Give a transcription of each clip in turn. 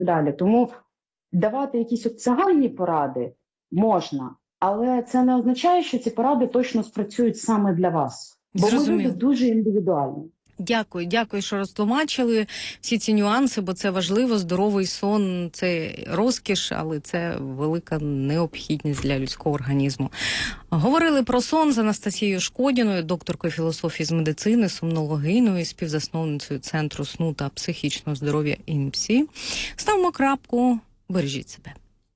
далі. Тому давати якісь от загальні поради можна, але це не означає, що ці поради точно спрацюють саме для вас. Бо ми люди дуже індивідуальні. Дякую, що розтлумачили всі ці нюанси, бо це важливо. Здоровий сон – це розкіш, але це велика необхідність для людського організму. Говорили про сон з Анастасією Шкодіною, докторкою філософії з медицини, сомнологиною, співзасновницею Центру сну та психічного здоров'я ІНПСІ. Ставимо крапку, бережіть себе.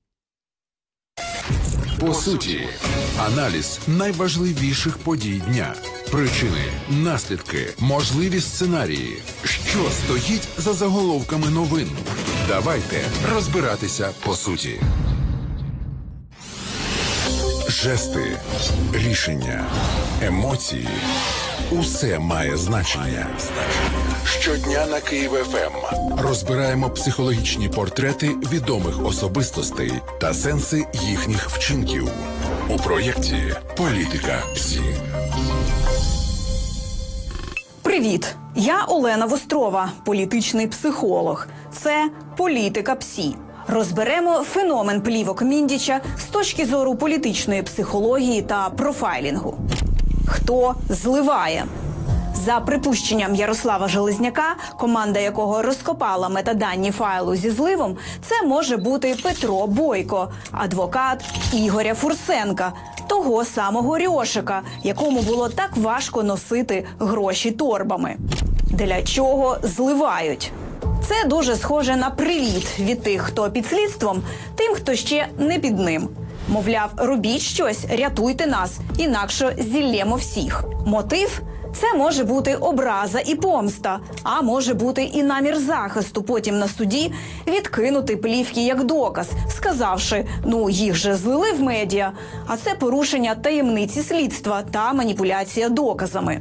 По суті, аналіз найважливіших подій дня. Причини, наслідки, можливі сценарії. Що стоїть за заголовками новин? Давайте розбиратися по суті. Жести, рішення, емоції – усе має значення. Щодня на Київ ФМ розбираємо психологічні портрети відомих особистостей та сенси їхніх вчинків у проєкті «Політика ПСІ». Привіт! Я Олена Вострова, політичний психолог. Це «Політика ПСІ». Розберемо феномен плівок Міндіча з точки зору політичної психології та профайлінгу. Хто зливає? За припущенням Ярослава Железняка, команда якого розкопала метадані файлу зі зливом, це може бути Петро Бойко, адвокат Ігоря Фурсенка, того самого Рьошика, якому було так важко носити гроші торбами. Для чого зливають? Це дуже схоже на привіт від тих, хто під слідством, тим, хто ще не під ним. Мовляв, робіть щось, рятуйте нас, інакше зіллємо всіх. Мотив? Це може бути образа і помста, а може бути і намір захисту потім на суді відкинути плівки як доказ, сказавши, ну їх же злили в медіа, а це порушення таємниці слідства та маніпуляція доказами.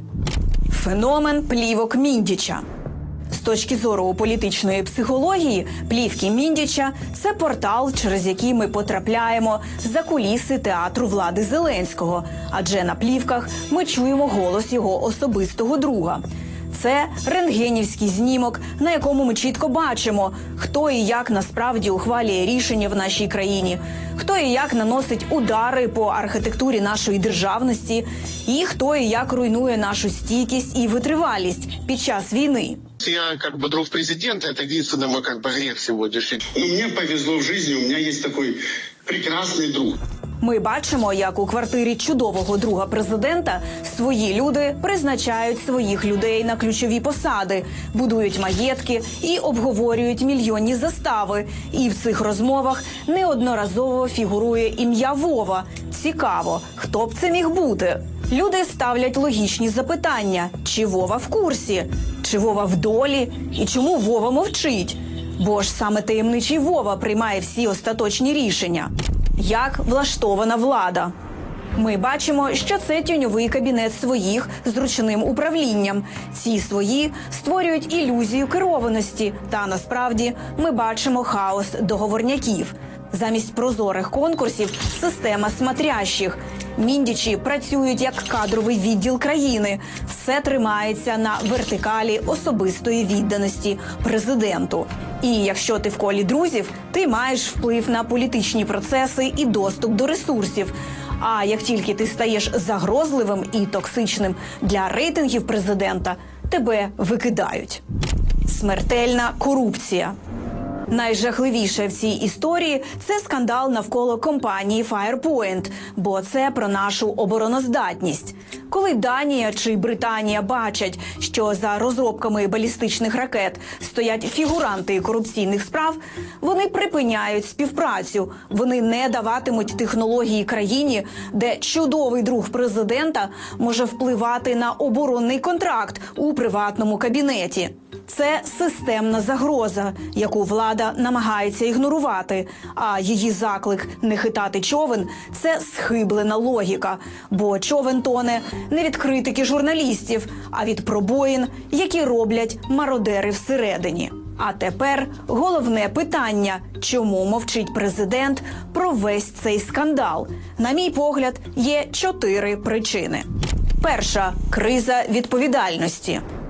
Феномен плівок Міндіча. З точки зору політичної психології, плівки Міндіча – це портал, через який ми потрапляємо за куліси театру влади Зеленського, адже на плівках ми чуємо голос його особистого друга. Це рентгенівський знімок, на якому ми чітко бачимо, хто і як насправді ухвалює рішення в нашій країні, хто і як наносить удари по архітектурі нашої державності, і хто і як руйнує нашу стійкість і витривалість під час війни. Я друг президента, это единственный мой грех сегодняшний. Мне повезло в жизни, у меня есть такой прекрасный друг. Ми бачимо, як у квартирі чудового друга президента свої люди призначають своїх людей на ключові посади, будують маєтки і обговорюють мільйонні застави. І в цих розмовах неодноразово фігурує ім'я Вова. Цікаво, хто б це міг бути? Люди ставлять логічні запитання. Чи Вова в курсі? Чи Вова в долі? І чому Вова мовчить? Бо ж саме таємничий Вова приймає всі остаточні рішення. Як влаштована влада? Ми бачимо, що це тіньовий кабінет своїх з ручним управлінням. Ці свої створюють ілюзію керованості. Та насправді ми бачимо хаос договорняків. Замість прозорих конкурсів – система смотрящих. Міндічі працюють як кадровий відділ країни. Все тримається на вертикалі особистої відданості президенту. І якщо ти в колі друзів, ти маєш вплив на політичні процеси і доступ до ресурсів. А як тільки ти стаєш загрозливим і токсичним для рейтингів президента, тебе викидають. Смертельна корупція. Найжахливіше в цій історії – це скандал навколо компанії Firepoint, бо це про нашу обороноздатність. Коли Данія чи Британія бачать, що за розробками балістичних ракет стоять фігуранти корупційних справ, вони припиняють співпрацю. Вони не даватимуть технології країні, де чудовий друг президента може впливати на оборонний контракт у приватному кабінеті. Це системна загроза, яку влада намагається ігнорувати, а її заклик не хитати човен – це схиблена логіка, бо човен тоне не від критики журналістів, а від пробоїн, які роблять мародери всередині. А тепер головне питання – чому мовчить президент про весь цей скандал? На мій погляд, є 4 причини. Перша – криза відповідальності.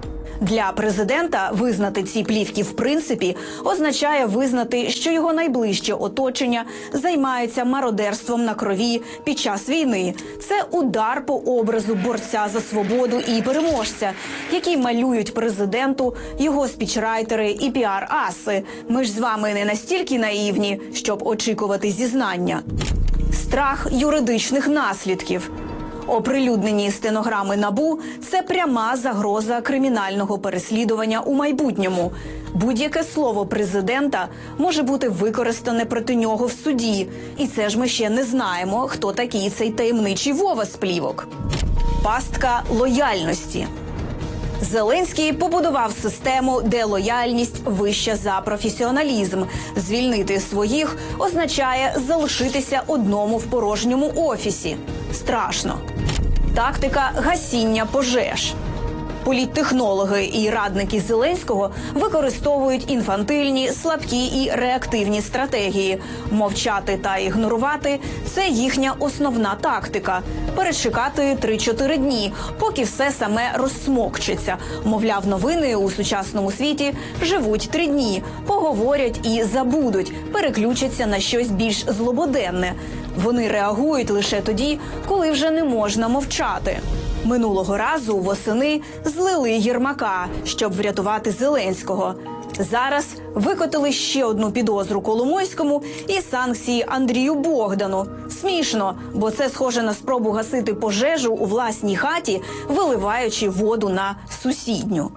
Для президента визнати ці плівки в принципі означає визнати, що його найближче оточення займається мародерством на крові під час війни. Це удар по образу борця за свободу і переможця, який малюють президенту його спічрайтери і піар-аси. Ми ж з вами не настільки наївні, щоб очікувати зізнання. Страх юридичних наслідків. Оприлюднені стенограми НАБУ – це пряма загроза кримінального переслідування у майбутньому. Будь-яке слово президента може бути використане проти нього в суді. І це ж ми ще не знаємо, хто такий цей таємничий Вова з плівок. Пастка лояльності. Зеленський побудував систему, де лояльність вища за професіоналізм. Звільнити своїх означає залишитися одному в порожньому офісі. Страшно. Тактика гасіння пожеж. Політтехнологи і радники Зеленського використовують інфантильні, слабкі і реактивні стратегії. Мовчати та ігнорувати – це їхня основна тактика. Перечекати 3-4 дні, поки все саме розсмокчеться. Мовляв, новини у сучасному світі живуть 3 дні, поговорять і забудуть, переключаться на щось більш злободенне. Вони реагують лише тоді, коли вже не можна мовчати. Минулого разу восени злили Єрмака, щоб врятувати Зеленського. Зараз викотили ще одну підозру Коломойському і санкції Андрію Богдану. Смішно, бо це схоже на спробу гасити пожежу у власній хаті, виливаючи воду на сусідню.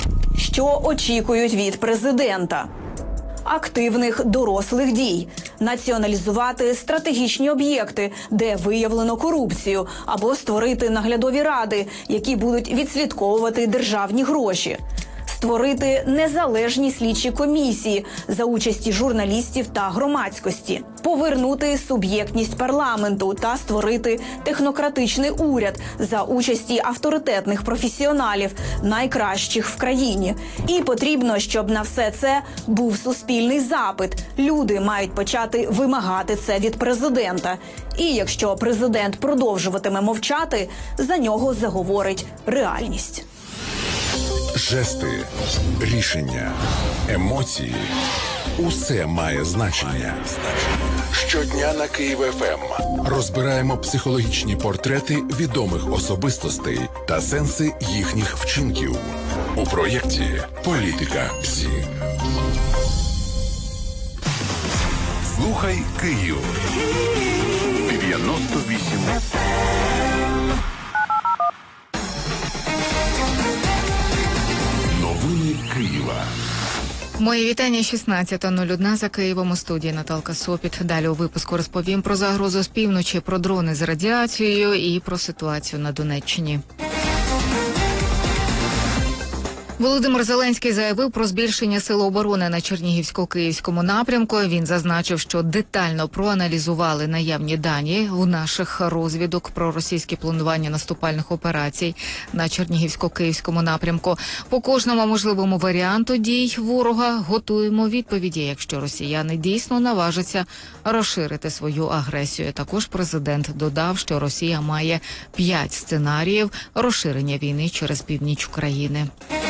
Що очікують від президента? Активних дорослих дій. Націоналізувати стратегічні об'єкти, де виявлено корупцію, або створити наглядові ради, які будуть відслідковувати державні гроші. Створити незалежні слідчі комісії за участі журналістів та громадськості. Повернути суб'єктність парламенту та створити технократичний уряд за участі авторитетних професіоналів, найкращих в країні. І потрібно, щоб на все це був суспільний запит. Люди мають почати вимагати це від президента. І якщо президент продовжуватиме мовчати, за нього заговорить реальність. Жести, рішення, емоції – усе має значення. Щодня на Київ ФМ розбираємо психологічні портрети відомих особистостей та сенси їхніх вчинків у проєкті «Політика ПСІ». Слухай Київ. 98 Новини Києва. Мої вітання 16:01 за Києвом. У студії Наталка Сопіт. Далі у випуску розповім про загрозу з півночі, про дрони з радіацією і про ситуацію на Донеччині. Володимир Зеленський заявив про збільшення сил оборони на Чернігівсько-Київському напрямку. Він зазначив, що детально проаналізували наявні дані у наших розвідок про російське планування наступальних операцій на Чернігівсько-Київському напрямку. По кожному можливому варіанту дій ворога готуємо відповіді, якщо росіяни дійсно наважаться розширити свою агресію. Також президент додав, що Росія має 5 сценаріїв розширення війни через північ України.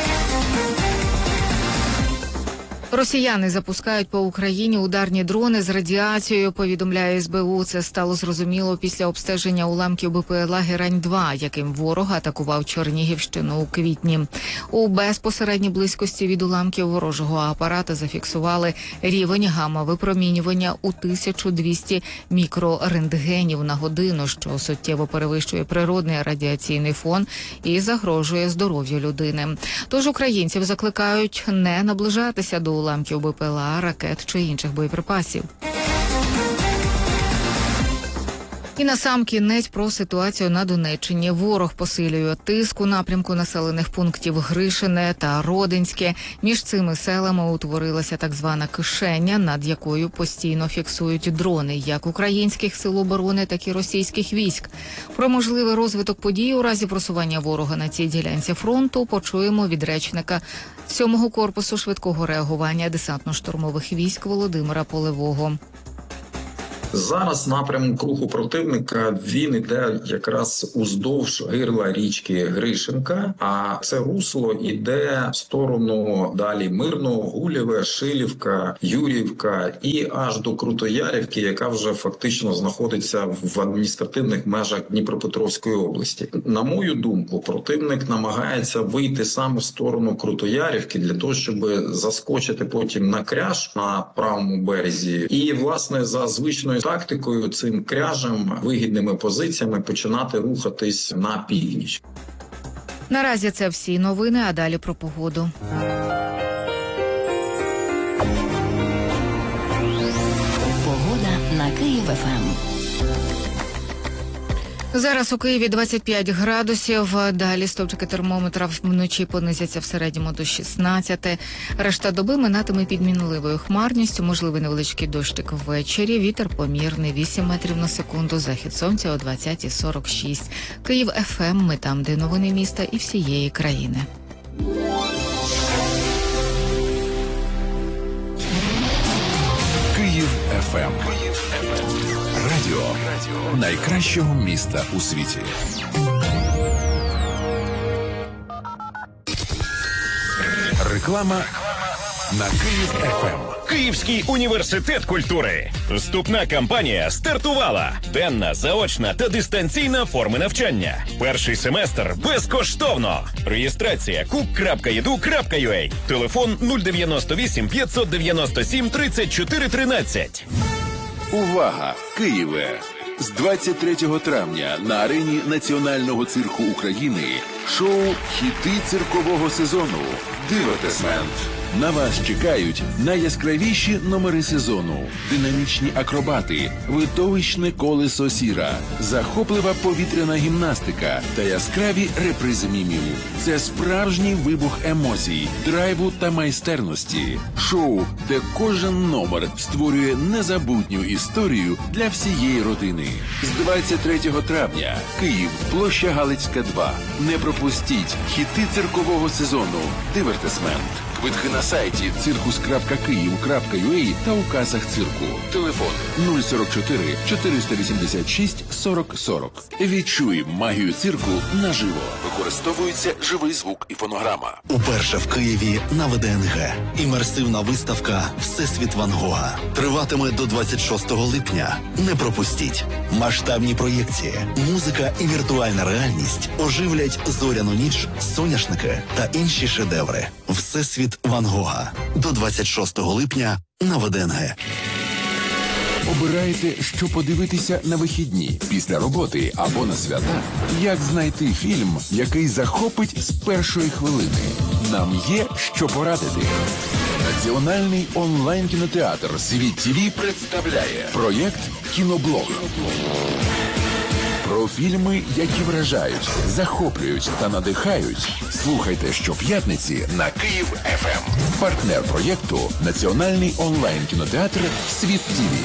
Росіяни запускають по Україні ударні дрони з радіацією, повідомляє СБУ. Це стало зрозуміло після обстеження уламків БПЛА «Герань-2», яким ворог атакував Чернігівщину у квітні. У безпосередній близькості від уламків ворожого апарата зафіксували рівень гамма-випромінювання у 1200 мікрорентгенів на годину, що суттєво перевищує природний радіаційний фон і загрожує здоров'ю людини. Тож українців закликають не наближатися до уламків БПЛА, ракет чи інших боєприпасів. І насамкінець про ситуацію на Донеччині. Ворог посилює тиск у напрямку населених пунктів Гришине та Родинське. Між цими селами утворилася так звана кишеня, над якою постійно фіксують дрони як українських сил оборони, так і російських військ. Про можливий розвиток подій у разі просування ворога на цій ділянці фронту почуємо від речника 7-го корпусу швидкого реагування десантно-штурмових військ Володимира Полевого. Зараз напрямок руху противника, він іде якраз уздовж гирла річки Гришинка, а це русло іде в сторону далі Мирного, Гулєве, Шилівка, Юрівка і аж до Крутоярівки, яка вже фактично знаходиться в адміністративних межах Дніпропетровської області. На мою думку, противник намагається вийти саме в сторону Крутоярівки для того, щоб заскочити потім на кряж на правому березі і, власне, за звичною тактикою цим кряжем, вигідними позиціями починати рухатись на північ. Наразі це всі новини, а далі про погоду. Погода на Київ-ФМ. Зараз у Києві 25 градусів, далі стовпчики термометра вночі понизяться в середньому до 16. Решта доби минатиме під мінливою хмарністю, можливий невеличкий дощик ввечері, вітер помірний 8 метрів на секунду, захід сонця о 20:46. Київ-ФМ, ми там, де новини міста і всієї країни. Київ-ФМ. Радіо найкращого міста у світі. Реклама на Київ-ФМ. Київський університет культури. Вступна кампанія стартувала. Денна, заочна та дистанційна форми навчання. Перший семестр безкоштовно. Реєстрація cook.edu.ua. Телефон 098 597 34 13. Увага! Києве! З 23 травня на арені Національного цирку України шоу «Хіти циркового сезону» «Дивертисмент». На вас чекають найяскравіші номери сезону, динамічні акробати, видовищне колесо сіра, захоплива повітряна гімнастика та яскраві репризи мімів. Це справжній вибух емоцій, драйву та майстерності. Шоу, де кожен номер створює незабутню історію для всієї родини. З 23 травня. Київ, площа Галицька, 2. Не пропустіть хіти циркового сезону «Дивертисмент». Квитки на сайті circus.kyiv.ua та у касах цирку. Телефон 044 486 40 40. Відчуй магію цирку наживо. Використовується живий звук і фонограма. Уперше в Києві на ВДНГ. Імерсивна виставка «Всесвіт Ван Гога» триватиме до 26 липня. Не пропустіть. Масштабні проєкції, музика і віртуальна реальність оживлять зоряну ніч, соняшники та інші шедеври. «Всесвіт Ван Гога» до 26 липня на ВДНГ. Обираєте, що подивитися на вихідні, після роботи або на свята? Як знайти фільм, який захопить з першої хвилини? Нам є що порадити. Національний онлайн-кінотеатр «Світ ТВ» представляє проєкт «Кіноблог». Про фільми, які вражають, захоплюють та надихають. Слухайте щоп'ятниці на Київ-ФМ. Партнер проєкту – Національний онлайн-кінотеатр «Світ ТВ».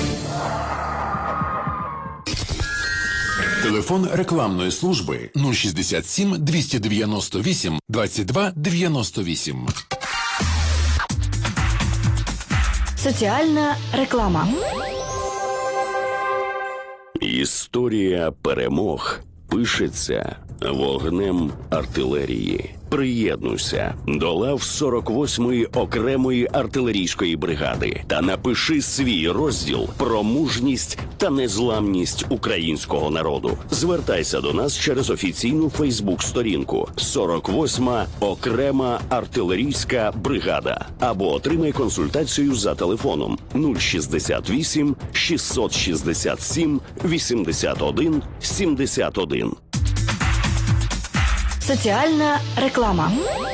Телефон рекламної служби 067 298 22 98. Соціальна реклама. Історія перемог пишеться вогнем артилерії. Приєднуйся до лав 48-ї окремої артилерійської бригади та напиши свій розділ про мужність та незламність українського народу. Звертайся до нас через офіційну Фейсбук-сторінку 48-ма окрема артилерійська бригада або отримай консультацію за телефоном 068 667 81 71. Соціальна реклама.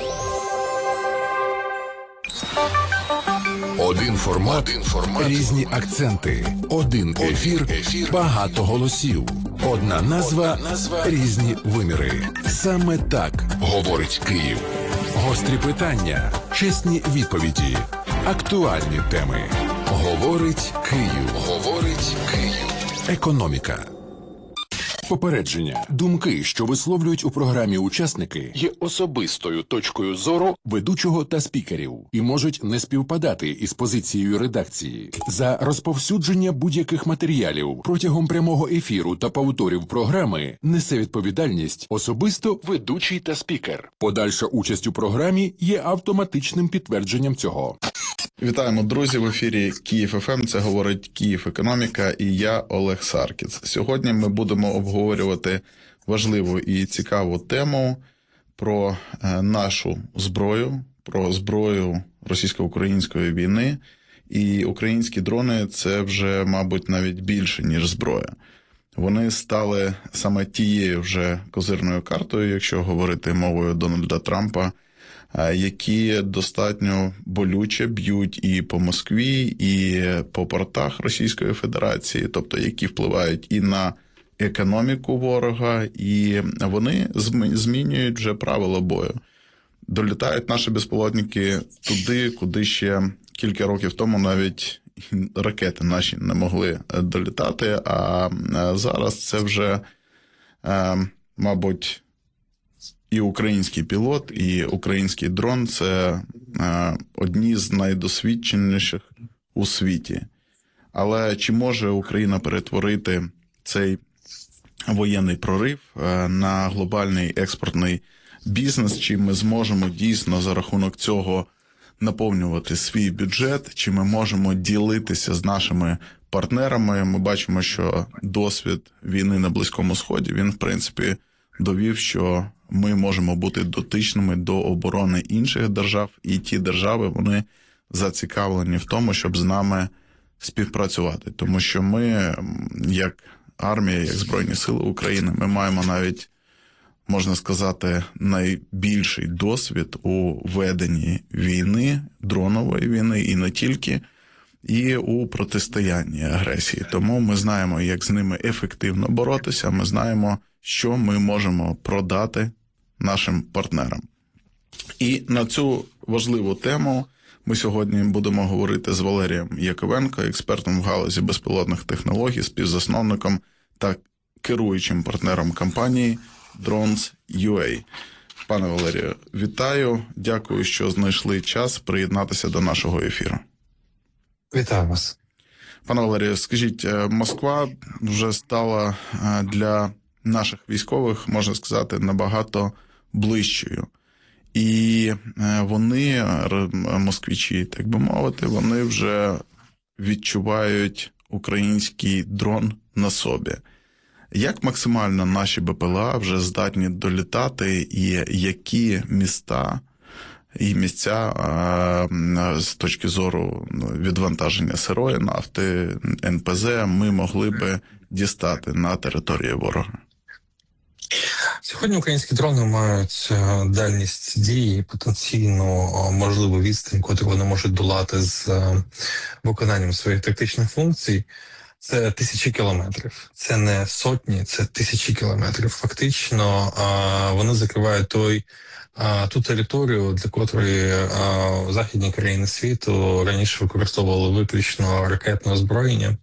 Один формат, різні акценти. Один ефір, багато голосів. Одна назва, різні виміри. Саме так говорить Київ. Гострі питання, чесні відповіді, актуальні теми. Говорить Київ. Говорить Київ. Економіка. Попередження. Думки, що висловлюють у програмі учасники, є особистою точкою зору ведучого та спікерів і можуть не співпадати із позицією редакції. За розповсюдження будь-яких матеріалів протягом прямого ефіру та повторів програми несе відповідальність особисто ведучий та спікер. Подальша участь у програмі є автоматичним підтвердженням цього. Вітаємо, друзі, в ефірі Київ ФМ. Це говорить Київ Економіка і я, Олег Саркіц. Сьогодні ми будемо обговорювати важливу і цікаву тему про нашу зброю, про зброю російсько-української війни. І українські дрони – це вже, мабуть, навіть більше, ніж зброя. Вони стали саме тією вже козирною картою, якщо говорити мовою Дональда Трампа, які достатньо болюче б'ють і по Москві, і по портах Російської Федерації, тобто які впливають і на економіку ворога, і вони змінюють вже правила бою. Долітають наші безпілотники туди, куди ще кілька років тому навіть ракети наші не могли долітати, а зараз це вже, мабуть, і український пілот, і український дрон – це одні з найдосвідченіших у світі. Але чи може Україна перетворити цей воєнний прорив на глобальний експортний бізнес? Чи ми зможемо дійсно за рахунок цього наповнювати свій бюджет? Чи ми можемо ділитися з нашими партнерами? Ми бачимо, що досвід війни на Близькому Сході, він, в принципі, довів, що ми можемо бути дотичними до оборони інших держав, і ті держави, вони зацікавлені в тому, щоб з нами співпрацювати. Тому що ми, як армія, як Збройні Сили України, ми маємо навіть, можна сказати, найбільший досвід у веденні війни, дронової війни, і не тільки, і у протистоянні агресії. Тому ми знаємо, як з ними ефективно боротися, ми знаємо, що ми можемо продати нашим партнерам. І на цю важливу тему ми сьогодні будемо говорити з Валерієм Яковенко, експертом в галузі безпілотних технологій, співзасновником та керуючим партнером компанії Drones.ua. Пане Валерію, вітаю. Дякую, що знайшли час приєднатися до нашого ефіру. Вітаю вас. Пане Валерію, скажіть, Москва вже стала для наших військових, можна сказати, набагато ближчою. І вони, москвичі, так би мовити, вони вже відчувають український дрон на собі. Як максимально наші БПЛА вже здатні долітати, і які міста і місця з точки зору відвантаження сирої нафти, НПЗ ми могли би дістати на території ворога? Сьогодні українські дрони мають дальність дії, потенційно можливу відстань, котру вони можуть долати з виконанням своїх тактичних функцій. Це тисячі кілометрів. Це не сотні, це тисячі кілометрів. Фактично вони закривають ту територію, для котрої західні країни світу раніше використовували виключно ракетне озброєння.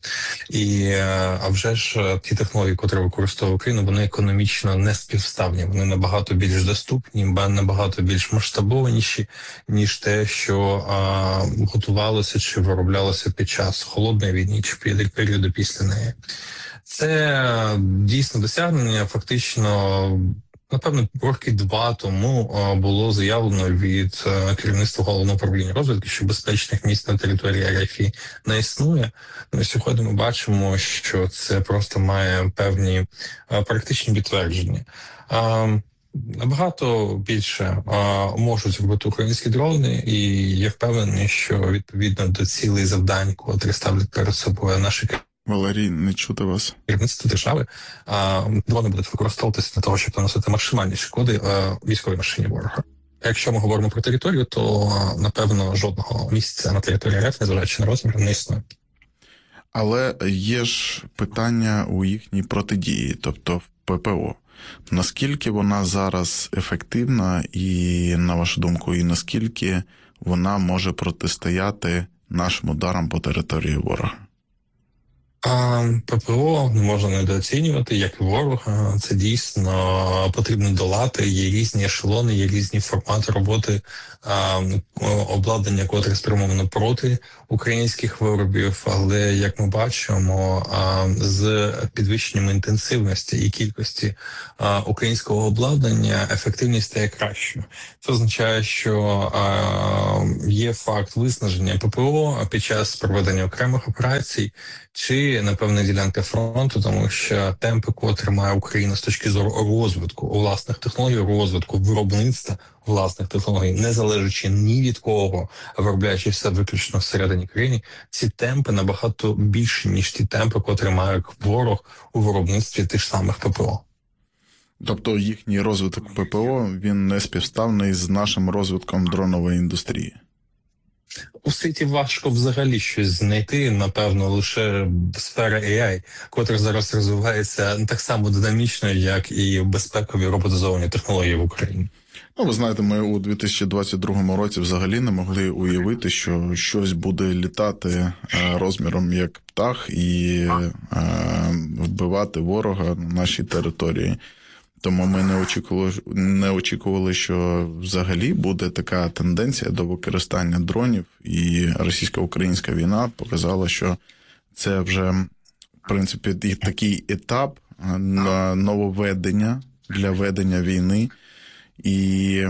А вже ж ті технології, котрі використовує Україна, вони економічно не співставні. Вони набагато більш доступні, набагато більш масштабованіші, ніж те, що готувалося чи вироблялося під час холодної війни чи періоду після неї. Це дійсно досягнення. Фактично, напевно, роки 2 тому було заявлено від керівництва Головного управління розвідки, що безпечних місць на території РФ не існує. Сьогодні ми бачимо, що це просто має певні практичні підтвердження. Набагато більше можуть зробити українські дрони, і я впевнений, що відповідно до цілей завдань, котрі ставлять перед собою наші Валерій, не чути вас. Керівництво держави, дрони будуть використовуватися для того, щоб наносити максимальні шкоди військовій машині ворога. Якщо ми говоримо про територію, то, напевно, жодного місця на території РФ, незважаючи на розмір, не існує. Але є ж питання у їхній протидії, тобто в ППО. Наскільки вона зараз ефективна і, на вашу думку, і наскільки вона може протистояти нашим ударам по території ворога? ППО не можна недооцінювати, як і ворога. Це дійсно потрібно долати. Є різні ешелони, є різні формати роботи обладнання, котре спрямовано проти українських виробів. Але, як ми бачимо, з підвищенням інтенсивності і кількості українського обладнання ефективність стає кращою. Це означає, що є факт виснаження ППО під час проведення окремих операцій чи на певних ділянках фронту, тому що темпи, котрі має Україна з точки зору розвитку власних технологій, розвитку виробництва власних технологій, не залежачи ні від кого, виробляючи все виключно всередині країни, ці темпи набагато більші, ніж ті темпи, котрі має ворог у виробництві тих самих ППО. Тобто їхній розвиток ППО, він не співставний з нашим розвитком дронової індустрії? У світі важко взагалі щось знайти, напевно, лише сфера AI, котра зараз розвивається так само динамічно, як і безпекові роботизовані технології в Україні. Ну, ви знаєте, ми у 2022 році взагалі не могли уявити, що щось буде літати розміром як птах і вбивати ворога на нашій території. Тому ми не очікували, що взагалі буде така тенденція до використання дронів, і російсько-українська війна показала, що це вже, в принципі, такий етап нововведення для ведення війни. І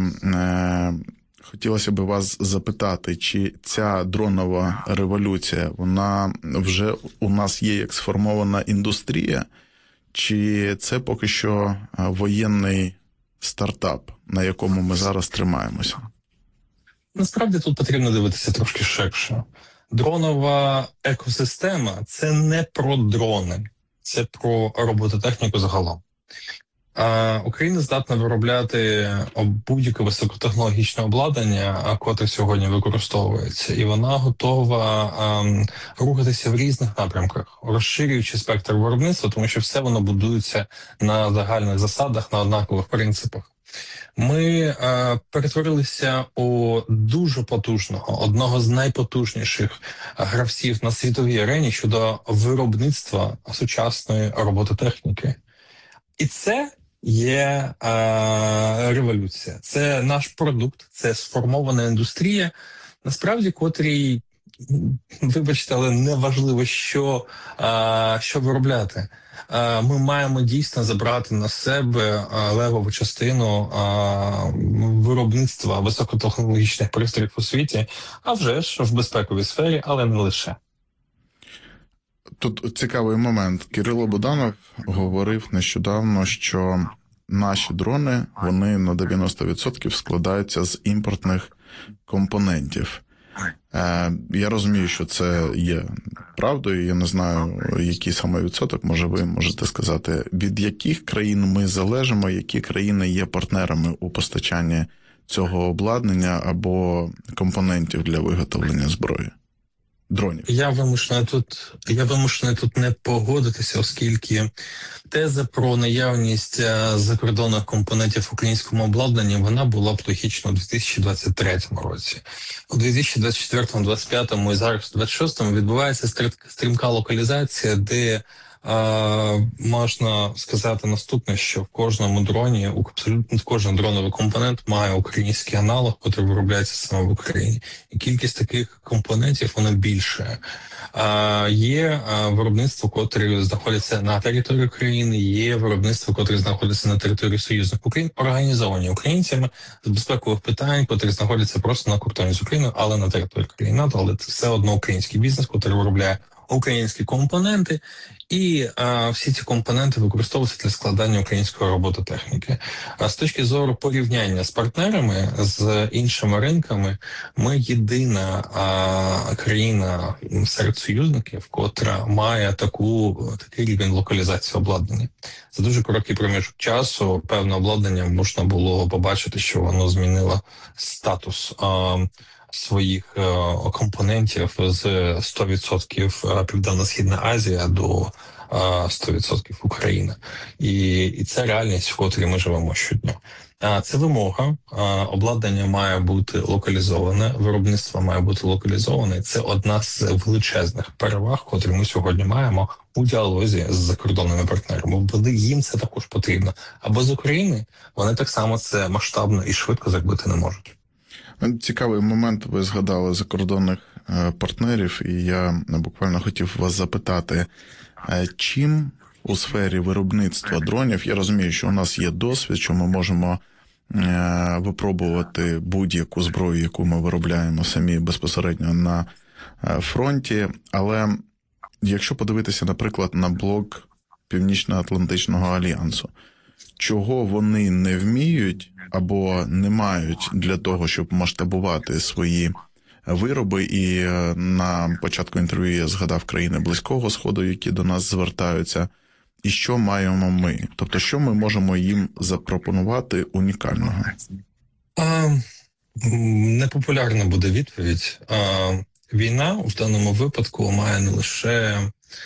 хотілося б вас запитати, чи ця дронова революція, вона вже у нас є як сформована індустрія, чи це поки що воєнний стартап, на якому ми зараз тримаємося? Насправді тут потрібно дивитися трошки ширше. Дронова екосистема – це не про дрони, це про робототехніку загалом. Україна здатна виробляти будь-яке високотехнологічне обладнання, котре сьогодні використовується, і вона готова рухатися в різних напрямках, розширюючи спектр виробництва, тому що все воно будується на загальних засадах, на однакових принципах. Ми перетворилися у дуже потужного, одного з найпотужніших гравців на світовій арені щодо виробництва сучасної робототехніки. І це є революція. Це наш продукт, це сформована індустрія, насправді, котрій, вибачте, але не важливо, що виробляти. Ми маємо дійсно забрати на себе левову частину виробництва високотехнологічних пристроїв у світі, а вже ж в безпековій сфері, але не лише. Тут цікавий момент. Кирило Буданов говорив нещодавно, що наші дрони, вони на 90% складаються з імпортних компонентів. Я розумію, що це є правдою, я не знаю, який саме відсоток, може ви можете сказати, від яких країн ми залежимо, які країни є партнерами у постачанні цього обладнання або компонентів для виготовлення зброї? Дронів. Я вимушений тут не погодитися, оскільки теза про наявність закордонних компонентів в українському обладнанні, вона була б логічно у 2023 році. У 2024, 2025 і зараз у 2026 відбувається стрімка локалізація, де можна сказати наступне, що в кожному дроні, абсолютно кожен дроновий компонент має український аналог, який виробляється саме в Україні. І кількість таких компонентів, вона більше. Є виробництво, котрі знаходяться на території України, є виробництво, котрі знаходяться на території союзних України, організовані українцями з безпекових питань, котрі знаходяться просто на кордоні з Україною, але на території країни НАТО, але це все одно український бізнес, котрий виробляє українські компоненти, і всі ці компоненти використовуються для складання української робототехніки. З точки зору порівняння з партнерами, з іншими ринками, ми єдина країна серед союзників, котра має такий рівень локалізації обладнання. За дуже короткий проміжок часу певне обладнання можна було побачити, що воно змінило статус своїх компонентів з 100% Південно-Східна Азія до 100% Україна. І це реальність, в котрій ми живемо щодня. Це вимога, обладнання має бути локалізоване, виробництво має бути локалізоване. Це одна з величезних переваг, котрі ми сьогодні маємо у діалозі з закордонними партнерами, бо їм це також потрібно. А без України вони так само це масштабно і швидко зробити не можуть. Цікавий момент, ви згадали закордонних партнерів, і я буквально хотів вас запитати, чим у сфері виробництва дронів, я розумію, що у нас є досвід, що ми можемо випробувати будь-яку зброю, яку ми виробляємо самі безпосередньо на фронті, але якщо подивитися, наприклад, на блок Північно-Атлантичного альянсу, чого вони не вміють або не мають для того, щоб масштабувати свої вироби, і на початку інтерв'ю я згадав країни Близького Сходу, які до нас звертаються, і що маємо ми? Тобто, що ми можемо їм запропонувати унікального? Непопулярна буде відповідь. Війна в даному випадку має не лише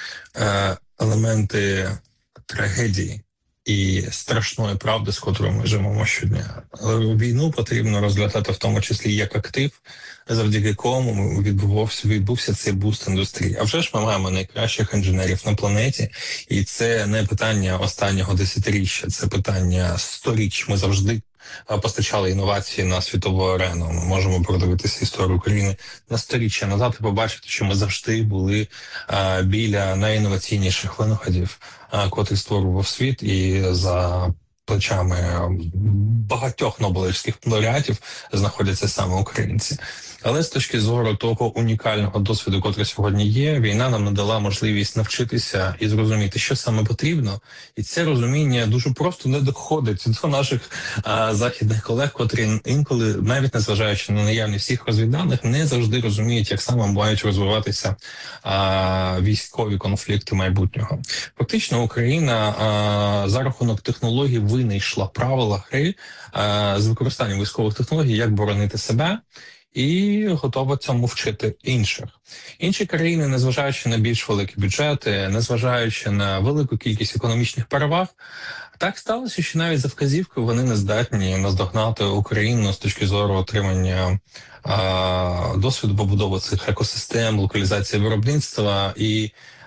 елементи трагедії і страшної правди, з котрою ми живемо щодня. Але війну потрібно розглядати в тому числі як актив, завдяки кому відбувся цей буст індустрії. А вже ж ми маємо найкращих інженерів на планеті, і це не питання останнього десятиріччя, це питання сторіч. Ми завжди постачали інновації на світову арену. Ми можемо продивитися історію України на сторіччя назад і побачити, що ми завжди були біля найінноваційніших винаходів, котрі створював світ, і за плечами багатьох нобелівських лауреатів знаходяться саме українці. Але з точки зору того унікального досвіду, котрий сьогодні є, війна нам надала можливість навчитися і зрозуміти, що саме потрібно. І це розуміння дуже просто не доходить до наших західних колег, котрі інколи, навіть незважаючи на наявність всіх розвідданих, не завжди розуміють, як саме мають розвиватися військові конфлікти майбутнього. Фактично, Україна за рахунок технологій винайшла правила гри з використанням військових технологій, як боронити себе, і готова цьому вчити інших. Інші країни, незважаючи на більш великі бюджети, незважаючи на велику кількість економічних переваг, так сталося, що навіть за вказівкою вони не здатні наздогнати Україну з точки зору отримання досвіду побудови цих екосистем, локалізації виробництва і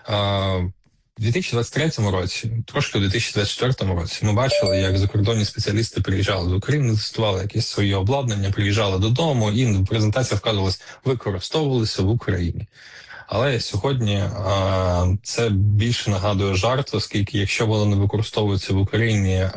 у 2023 році, трошки у 2024 році, ми бачили, як закордонні спеціалісти приїжджали до України, тестували якісь свої обладнання, приїжджали додому, і презентація вказувалась, використовувалися в Україні. Але сьогодні це більше нагадує жарт, оскільки якщо воно не використовується в Україні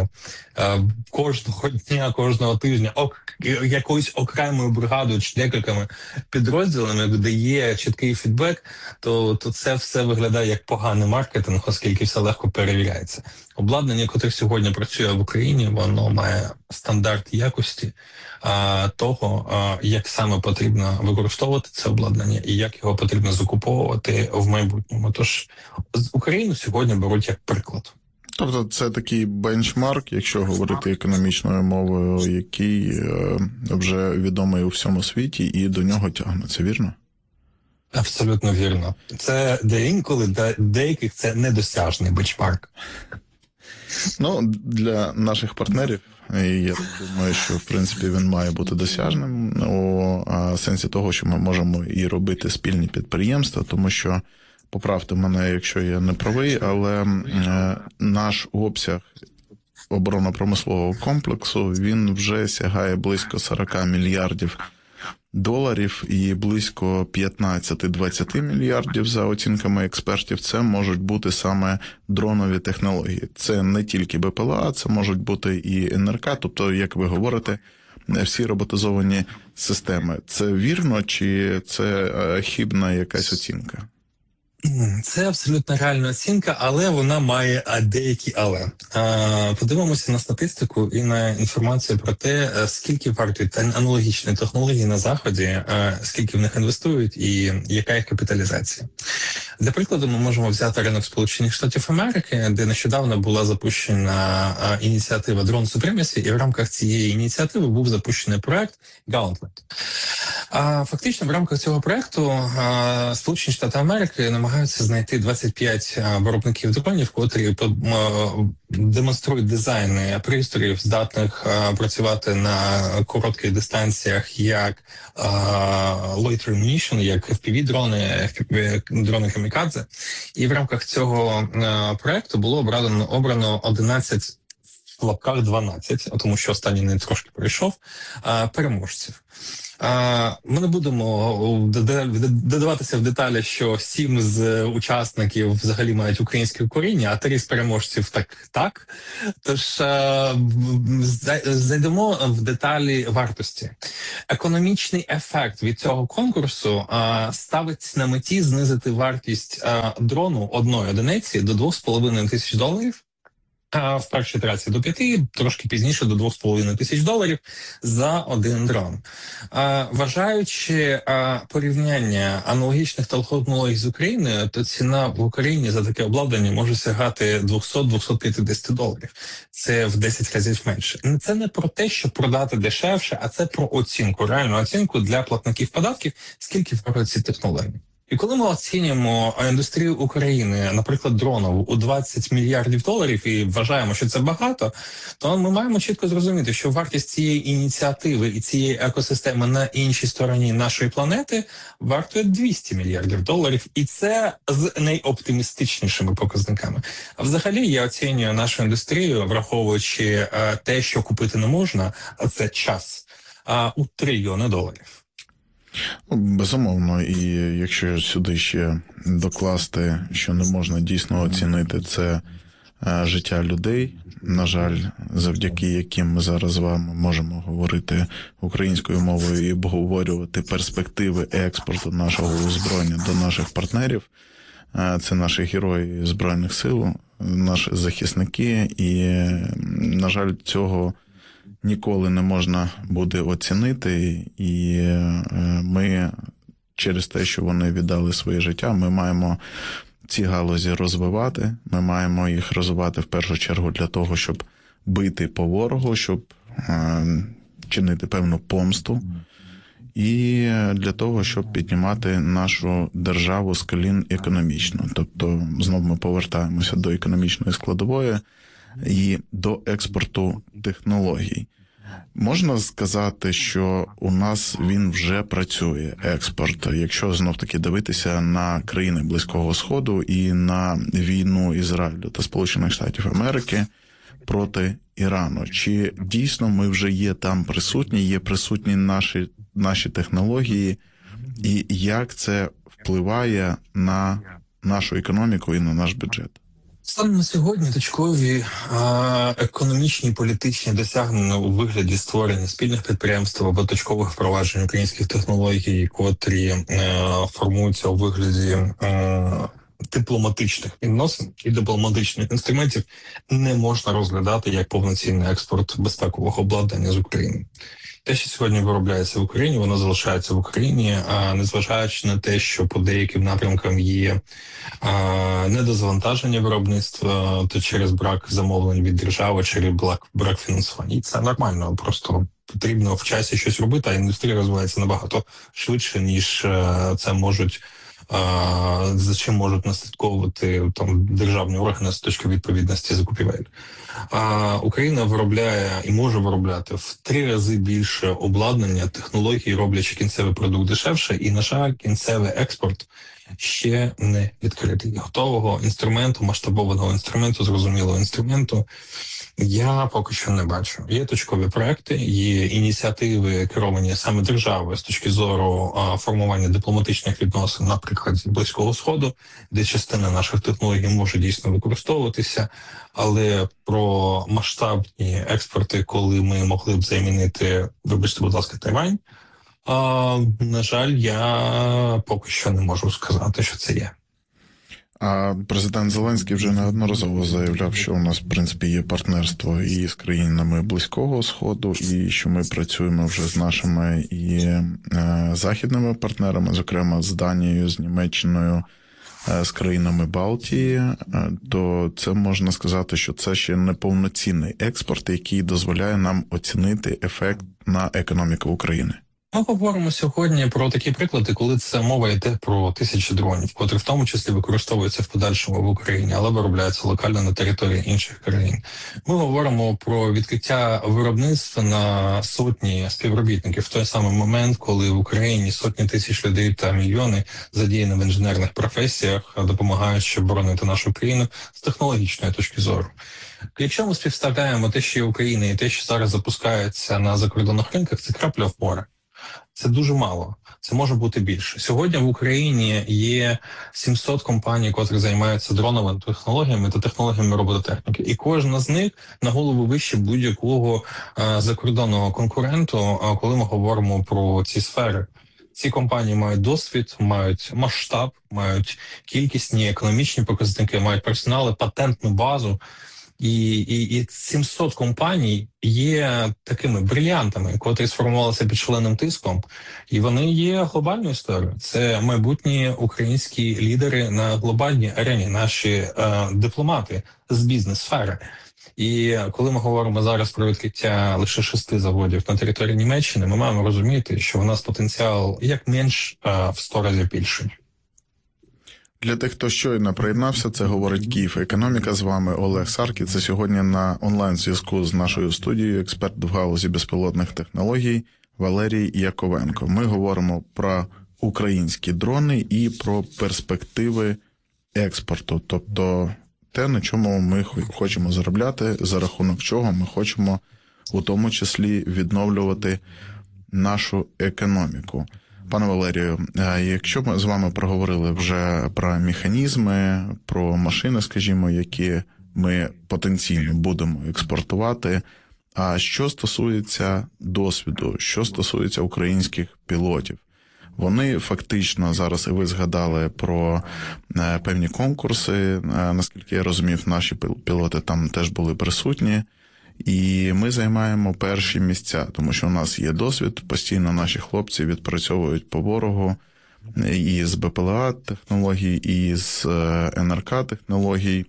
кожного дня, кожного тижня, якоюсь окремою бригадою чи декількома підрозділами, де є чіткий фідбек, то це все виглядає як поганий маркетинг, оскільки все легко перевіряється. Обладнання, яке сьогодні працює в Україні, воно має стандарт якості того, як саме потрібно використовувати це обладнання і як його потрібно закуповувати в майбутньому. Тож Україну сьогодні беруть як приклад. Тобто це такий бенчмарк, якщо говорити економічною мовою, який вже відомий у всьому світі і до нього тягнуться, вірно? Абсолютно вірно. Це інколи деяких це недосяжний бенчмарк. Ну, для наших партнерів, я думаю, що, в принципі, він має бути досяжним у сенсі того, що ми можемо і робити спільні підприємства, тому що, поправте мене, якщо я не правий, але наш обсяг оборонно-промислового комплексу, він вже сягає близько 40 мільярдів доларів і близько 15-20 мільярдів, за оцінками експертів, це можуть бути саме дронові технології. Це не тільки БПЛА, це можуть бути і НРК, тобто, як ви говорите, всі роботизовані системи. Це вірно чи це хибна якась оцінка? Це абсолютно реальна оцінка, але вона має деякі але. Подивимося на статистику і на інформацію про те, скільки вартують аналогічні технології на Заході, скільки в них інвестують і яка їх капіталізація. Для прикладу, ми можемо взяти ринок Сполучених Штатів Америки, де нещодавно була запущена ініціатива Drone Supremacy, і в рамках цієї ініціативи був запущений проект Gauntlet. Фактично, в рамках цього проекту Сполучені Штати Америки намагаються знайти 25 виробників дронів, котрі демонструють дизайни пристроїв, здатних працювати на коротких дистанціях, як loitering munition, як FPV-дрони, дрони камікадзе. І в рамках цього проекту було обрано 11, в лапках 12, тому що останній не трошки прийшов, переможців. Ми не будемо додаватися в деталі, що 7 з учасників взагалі мають українське коріння, а 3 з переможців так. Тож зайдемо в деталі вартості. Економічний ефект від цього конкурсу ставить на меті знизити вартість дрону одної одиниці до $2,5 тисяч. В першій ітерації до 5, трошки пізніше до $2,5 тисяч за один дрон. Вважаючи порівняння аналогічних технологій з Україною, то ціна в Україні за таке обладнання може сягати $200-250. Це в 10 разів менше. Це не про те, щоб продати дешевше, а це про оцінку, реальну оцінку для платників податків, скільки вартують ці технології. І коли ми оцінюємо індустрію України, наприклад, дронів у $20 мільярдів і вважаємо, що це багато, то ми маємо чітко зрозуміти, що вартість цієї ініціативи і цієї екосистеми на іншій стороні нашої планети вартує $200 мільярдів. І це з найоптимістичнішими показниками. А взагалі я оцінюю нашу індустрію, враховуючи те, що купити не можна, а це час, у $1 трильйони. Безумовно, і якщо сюди ще докласти, що не можна дійсно оцінити, це життя людей, на жаль, завдяки яким ми зараз з вами можемо говорити українською мовою і обговорювати перспективи експорту нашого озброєння до наших партнерів. Це наші герої Збройних сил, наші захисники, і, на жаль, цього ніколи не можна буде оцінити, і ми через те, що вони віддали своє життя, ми маємо ці галузі розвивати, ми маємо їх розвивати в першу чергу для того, щоб бити по ворогу, щоб чинити певну помсту, і для того, щоб піднімати нашу державу з колін економічно. Тобто, знову ми повертаємося до економічної складової і до експорту технологій. Можна сказати, що у нас він вже працює, експорт, якщо знов-таки дивитися на країни Близького Сходу і на війну Ізраїлю та Сполучених Штатів Америки проти Ірану. Чи дійсно ми вже є там присутні, є присутні наші технології, і як це впливає на нашу економіку і на наш бюджет? Станом на сьогодні точкові економічні і політичні досягнення у вигляді створення спільних підприємств або точкових впроваджень українських технологій, котрі формуються у вигляді дипломатичних відносин і дипломатичних інструментів, не можна розглядати як повноцінний експорт безпекового обладнання з України. Те, що сьогодні виробляється в Україні, воно залишається в Україні, незважаючи на те, що по деяким напрямкам є недозвантаження виробництва, то через брак замовлень від держави, через брак фінансування. І це нормально, просто потрібно в часі щось робити, а індустрія розвивається набагато швидше, ніж це можуть, за чим можуть наслідковувати там державні органи з точки відповідності закупівель. Україна виробляє і може виробляти в 3 рази більше обладнання, технологій, роблячи кінцевий продукт дешевше, і, на жаль, кінцевий експорт ще не відкритий. Готового інструменту, масштабованого інструменту, зрозумілого інструменту я поки що не бачу. Є точкові проекти, є ініціативи, керовані саме державою з точки зору формування дипломатичних відносин, наприклад, Близького Сходу, де частина наших технологій може дійсно використовуватися, але про масштабні експорти, коли ми могли б замінити, вибачте, будь ласка, Тайвань, на жаль, я поки що не можу сказати, що це є. А президент Зеленський вже неодноразово заявляв, що у нас, в принципі, є партнерство і з країнами Близького Сходу, і що ми працюємо вже з нашими і західними партнерами, зокрема з Данією, з Німеччиною, з країнами Балтії, то це можна сказати, що це ще не повноцінний експорт, який дозволяє нам оцінити ефект на економіку України. Ми говоримо сьогодні про такі приклади, коли це мова йде про тисячі дронів, котрі в тому числі використовуються в подальшому в Україні, але виробляються локально на території інших країн. Ми говоримо про відкриття виробництва на сотні співробітників в той самий момент, коли в Україні сотні тисяч людей та мільйони задіяні в інженерних професіях, допомагають, щоб боронити нашу країну з технологічної точки зору. Якщо ми співставляємо те, що є Україна, і те, що зараз запускається на закордонних ринках, це крапля в море. Це дуже мало. Це може бути більше. Сьогодні в Україні є 700 компаній, котрі займаються дроновими технологіями та технологіями робототехніки. І кожна з них на голову вище будь-якого закордонного конкуренту, коли ми говоримо про ці сфери. Ці компанії мають досвід, мають масштаб, мають кількісні економічні показники, мають персонали, патентну базу. І 700 компаній є такими брильянтами, котрі сформувалися під шаленим тиском, і вони є глобальною історією. Це майбутні українські лідери на глобальній арені, наші дипломати з бізнес-сфери. І коли ми говоримо зараз про відкриття лише 6 заводів на території Німеччини, ми маємо розуміти, що у нас потенціал як менш в 100 разів більший. Для тих, хто щойно приєднався, це говорить Київ Економіка. З вами Олег Саркій. Це сьогодні на онлайн-зв'язку з нашою студією експерт в галузі безпілотних технологій Валерій Яковенко. Ми говоримо про українські дрони і про перспективи експорту. Тобто те, на чому ми хочемо заробляти, за рахунок чого ми хочемо у тому числі відновлювати нашу економіку. Пане Валерію, якщо ми з вами проговорили вже про механізми, про машини, скажімо, які ми потенційно будемо експортувати, а що стосується досвіду, що стосується українських пілотів, вони фактично, зараз і ви згадали про певні конкурси, наскільки я розумів, наші пілоти там теж були присутні, і ми займаємо перші місця, тому що у нас є досвід, постійно наші хлопці відпрацьовують по ворогу і з БПЛА технологій, і з НРК технологій.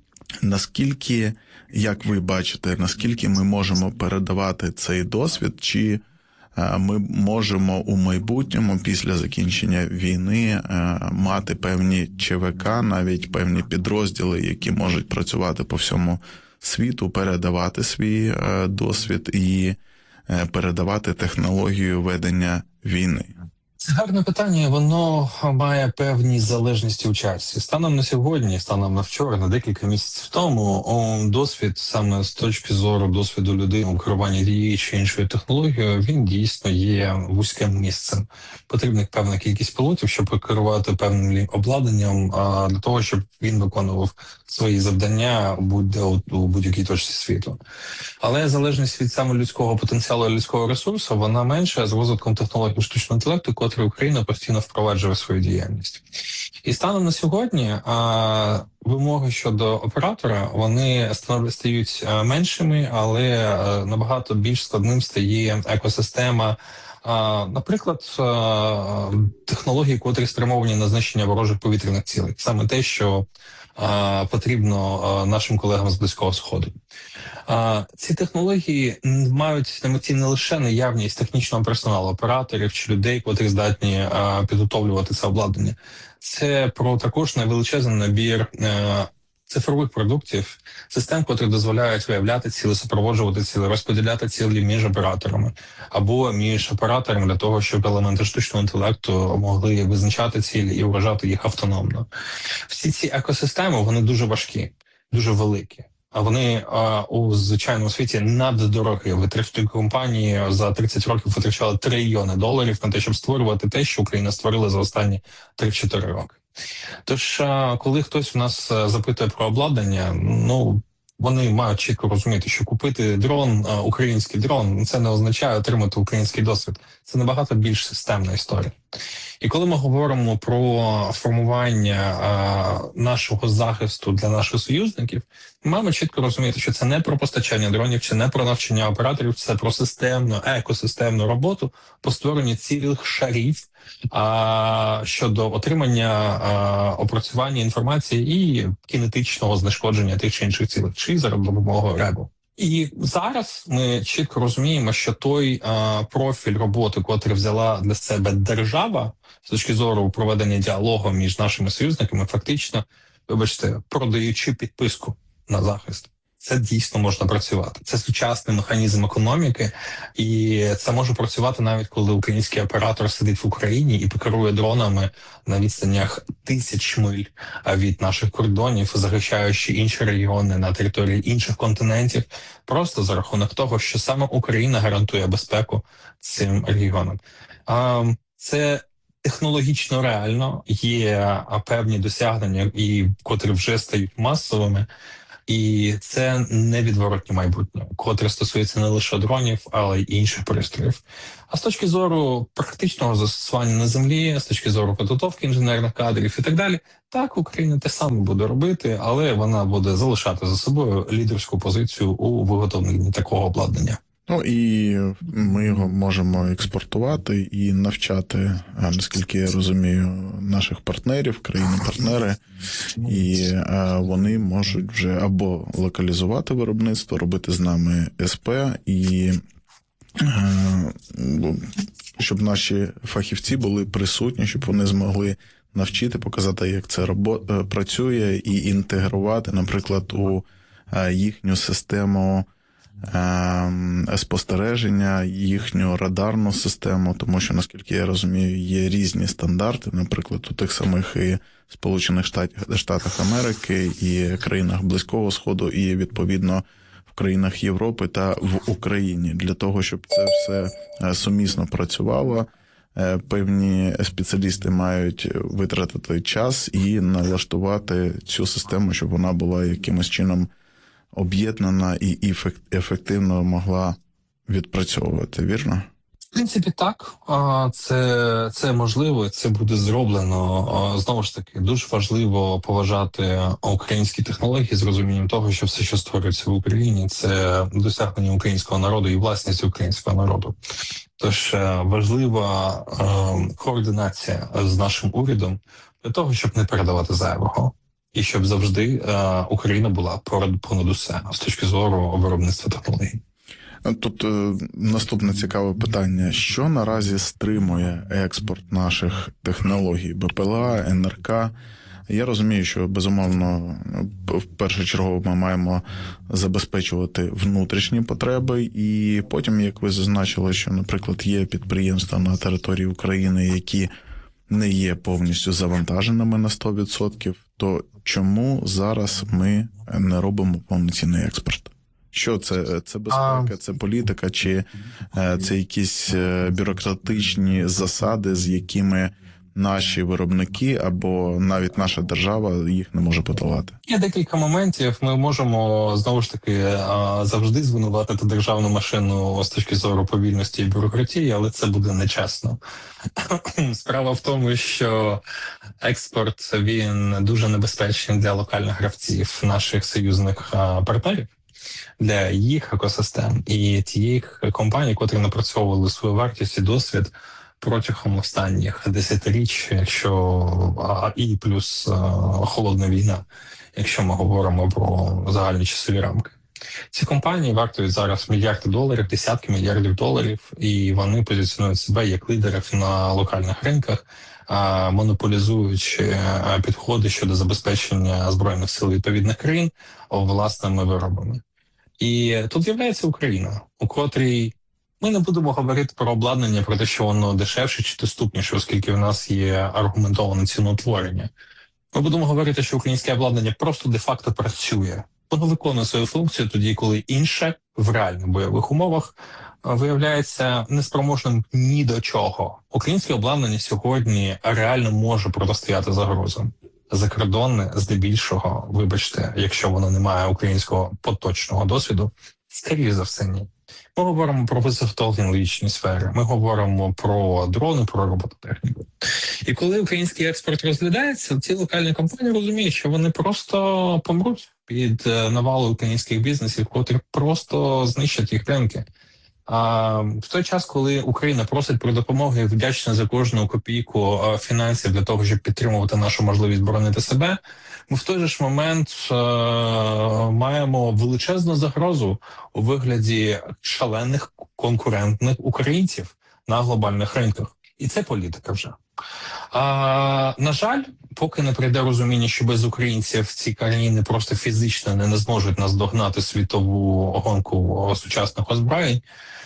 Наскільки, як ви бачите, наскільки ми можемо передавати цей досвід, чи ми можемо у майбутньому, після закінчення війни, мати певні ЧВК, навіть певні підрозділи, які можуть працювати по всьому світу, передавати свій досвід і передавати технологію ведення війни? Це гарне питання, воно має певні залежності у часі. Станом на сьогодні, станом на вчора, на декілька місяців тому, досвід саме з точки зору досвіду людини у керуванні тієї чи іншої технологією, він дійсно є вузьким місцем. Потрібна певна кількість пілотів, щоб керувати певним обладнанням, для того, щоб він виконував свої завдання у будь-якій точці світу. Але залежність від саме людського потенціалу і людського ресурсу, вона менша з розвитком технологій штучного інтелекту, котрі Україна постійно впроваджує свою діяльність. І станом на сьогодні вимоги щодо оператора, вони стають меншими, але набагато більш складним стає екосистема, наприклад, технології, котрі спрямовані на знищення ворожих повітряних цілей. Саме те, що потрібно нашим колегам з Близького Сходу. Ці технології мають на меті не лише наявність технічного персоналу, операторів чи людей, котрі здатні підготовлювати це обладнання. Це про також величезний набір цифрових продуктів, систем, котрі дозволяють виявляти цілі, супроводжувати цілі, розподіляти цілі між операторами або між операторами для того, щоб елементи штучного інтелекту могли визначати цілі і вважати їх автономно. Всі ці екосистеми, вони дуже важкі, дуже великі. А вони у звичайному світі наддорогі. Витрачені компанії за 30 років витрачали $трильйони на те, щоб створювати те, що Україна створила за останні 3-4 роки. Тож, коли хтось у нас запитує про обладнання, вони мають чітко розуміти, що купити дрон, український дрон, це не означає отримати український досвід. Це набагато більш системна історія. І коли ми говоримо про формування нашого захисту для наших союзників, ми маємо чітко розуміти, що це не про постачання дронів, чи не про навчання операторів, це про системну, екосистемну роботу по створенню цілих шарів щодо отримання, опрацювання інформації і кінетичного знешкодження тих чи інших цілих, чи за допомогою РЕБу. І зараз ми чітко розуміємо, що той профіль роботи, котрий взяла для себе держава з точки зору проведення діалогу між нашими союзниками, фактично, вибачте, продаючи підписку на захист. Це дійсно можна працювати. Це сучасний механізм економіки, і це може працювати навіть коли український оператор сидить в Україні і керує дронами на відстанях 1000 миль від наших кордонів, захищаючи інші регіони на території інших континентів, просто за рахунок того, що саме Україна гарантує безпеку цим регіонам. Це технологічно реально, є певні досягнення, котрі вже стають масовими. І це невідворотне майбутнє, котре стосується не лише дронів, але й інших пристроїв. А з точки зору практичного застосування на землі, з точки зору підготовки інженерних кадрів і так далі, так, Україна те саме буде робити, але вона буде залишати за собою лідерську позицію у виготовленні такого обладнання. Ну і ми його можемо експортувати і навчати, наскільки я розумію, наших партнерів, країни-партнери, і вони можуть вже або локалізувати виробництво, робити з нами СП, і щоб наші фахівці були присутні, щоб вони змогли навчити, показати, як це працює, і інтегрувати, наприклад, у їхню систему спостереження, їхню радарну систему, тому що, наскільки я розумію, є різні стандарти, наприклад, у тих самих і Сполучених Штатах Америки, і країнах Близького Сходу, і, відповідно, в країнах Європи та в Україні. Для того, щоб це все сумісно працювало, певні спеціалісти мають витратити час і налаштувати цю систему, щоб вона була якимось чином об'єднана і ефективно могла відпрацьовувати, вірно? В принципі, так. Це можливо, це буде зроблено. Знову ж таки, дуже важливо поважати українські технології з розумінням того, що все, що створюється в Україні, це досягнення українського народу і власність українського народу. Тож важлива координація з нашим урядом для того, щоб не передавати зайвого. І щоб завжди Україна була понад усе з точки зору виробництва технологій. Тут наступне цікаве питання. Що наразі стримує експорт наших технологій? БПЛА, НРК? Я розумію, що, безумовно, першочергово ми маємо забезпечувати внутрішні потреби, і потім, як ви зазначили, що, наприклад, є підприємства на території України, які не є повністю завантаженими на 100%, то чому зараз ми не робимо повноцінний експорт? Що це? Це безпека, це політика, чи це якісь бюрократичні засади, з якими наші виробники або навіть наша держава їх не може подолати? Є декілька моментів. Ми можемо, знову ж таки, завжди звинуватити державну машину з точки зору повільності і бюрократії, але це буде нечесно. Справа в тому, що експорт, він дуже небезпечний для локальних гравців, наших союзних партнерів, для їх екосистем і тих компаній, котрі напрацьовували свою вартість і досвід протягом останніх десятиріч, якщо і плюс холодна війна, якщо ми говоримо про загальні часові рамки. Ці компанії вартують зараз мільярди доларів, десятки мільярдів доларів, і вони позиціонують себе як лідерів на локальних ринках, монополізуючи підходи щодо забезпечення збройних сил відповідних країн власними виробами. І тут з'являється Україна, у котрій ми не будемо говорити про обладнання, про те, що воно дешевше чи доступніше, оскільки в нас є аргументоване ціноутворення. Ми будемо говорити, що українське обладнання просто де-факто працює. Воно виконує свою функцію тоді, коли інше в реальних бойових умовах виявляється неспроможним ні до чого. Українське обладнання сьогодні реально може протистояти загрозам. Закордонне, здебільшого, вибачте, якщо воно не має українського поточного досвіду, скоріше за все ні. Ми говоримо про високотехнологічні сфери, ми говоримо про дрони, про робототехніку. І коли український експорт розглядається, ці локальні компанії розуміють, що вони просто помруть під навалою українських бізнесів, котрі просто знищать їх ринки. В той час, коли Україна просить про допомогу і вдячна за кожну копійку фінансів для того, щоб підтримувати нашу можливість боронити себе, ми в той же ж момент маємо величезну загрозу у вигляді шалених конкурентних українців на глобальних ринках. І це політика вже. На жаль, поки не прийде розуміння, що без українців ці країни просто фізично не зможуть наздогнати світову гонку сучасних озброєнь,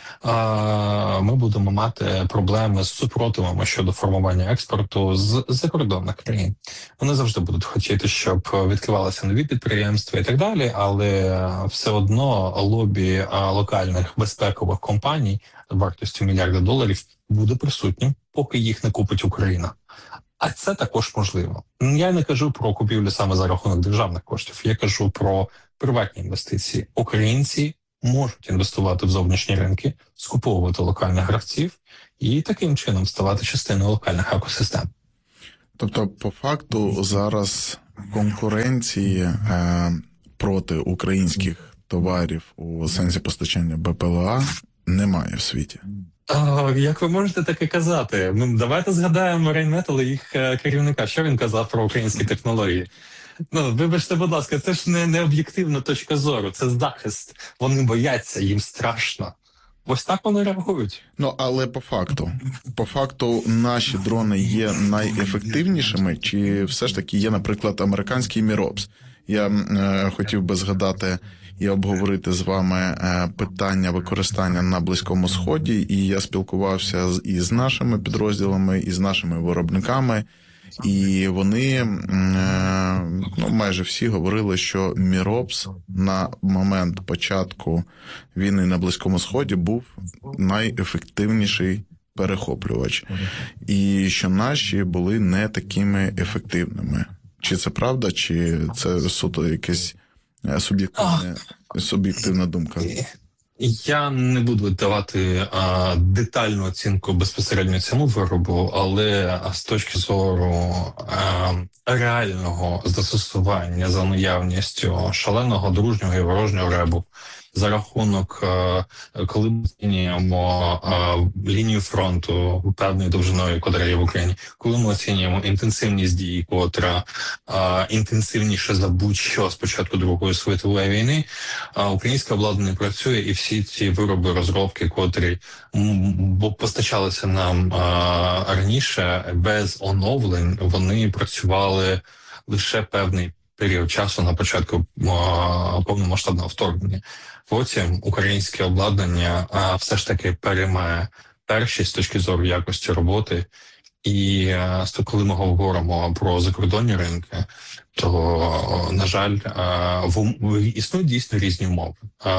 ми будемо мати проблеми з супротивами щодо формування експорту з закордонних країн. Вони завжди будуть хотіти, щоб відкривалися нові підприємства і так далі, але все одно лобі локальних безпекових компаній вартістю $1 мільярда буде присутнім, поки їх не купить Україна. А це також можливо. Я не кажу про купівлю саме за рахунок державних коштів, я кажу про приватні інвестиції. Українці можуть інвестувати в зовнішні ринки, скуповувати локальних гравців і таким чином ставати частиною локальних екосистем. Тобто, по факту, зараз конкуренції проти українських товарів у сенсі постачання БПЛА немає в світі. Як ви можете таке казати? Давайте згадаємо Рейнметал і їх керівника. Що він казав про українські технології? Вибачте, будь ласка, це ж не об'єктивна точка зору, це захист. Вони бояться, їм страшно. Ось так вони реагують. Але по факту наші дрони є найефективнішими, чи все ж таки є, наприклад, американський Міропс? Я хотів би згадати і обговорити з вами питання використання на Близькому Сході, і я спілкувався і з нашими підрозділами, і з нашими виробниками, і вони майже всі говорили, що Міропс на момент початку війни на Близькому Сході був найефективніший перехоплювач, і що наші були не такими ефективними. Чи це правда, чи це суто якась суб'єктивна думка? Я не буду давати детальну оцінку безпосередньо цьому виробу, але з точки зору реального застосування за наявністю шаленого дружнього і ворожнього ребу, за рахунок, коли ми оцінюємо лінію фронту певною довжиною, котра є в Україні, коли ми оцінюємо інтенсивність дій, котра інтенсивніше за будь-що з початку Другої світової війни, українське обладнання працює, і всі ці вироби, розробки, котрі постачалися нам раніше, без оновлень, вони працювали лише певний період часу на початку повномасштабного вторгнення. Потім українське обладнання все ж таки переймає першість з точки зору якості роботи. І коли ми говоримо про закордонні ринки, то, на жаль, існують дійсно різні умови.